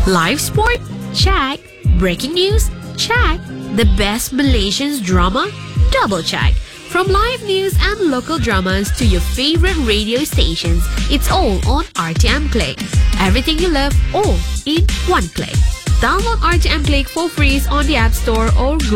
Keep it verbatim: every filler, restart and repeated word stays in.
Live sport? Check. Breaking news? Check. The best Malaysian drama? Double check. From live news and local dramas to your favorite radio stations, it's all on R T M Click. Everything you love, all in one click. Download R T M Click for free on the App Store or Google